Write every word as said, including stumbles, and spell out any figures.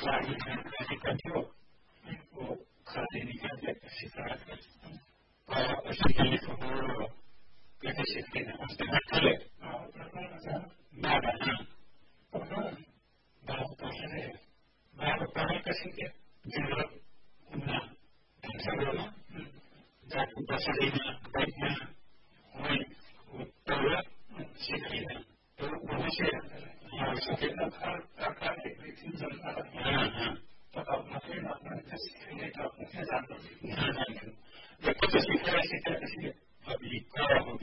सारी जानकारी का जो वो खाली निकाल देते सिखा कर उसी के लिए वो कैसे सीखते हैं उसके बाद चले बाबा हाँ बाबा पढ़े बाबा पढ़े कैसे के जो ना ऐसा बोला जाकर बसरीना बैठना वही उत्तर सीखेगा तो वहाँ से हाँ सीखेगा हाँ हाँ तो अपना फिर अपना सीखेंगे तो अपने जान लो हाँ जान लो जब कुछ सीखेगा सीखेगा सीखे अभी क्या हो